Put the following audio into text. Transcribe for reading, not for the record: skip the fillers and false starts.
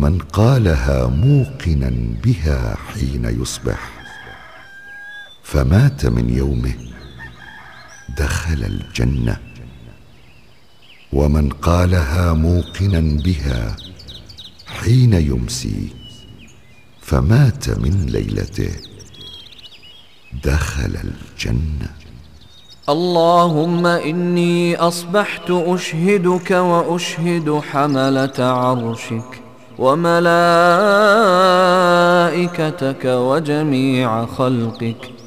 من قالها موقنا بها حين يصبح فمات من يومه دخل الجنة، ومن قالها موقنا بها حين يمسي فمات من ليلته دخل الجنة. اللهم إني أصبحت أشهدك وأشهد حملة عرشك وملائكتك وجميع خلقك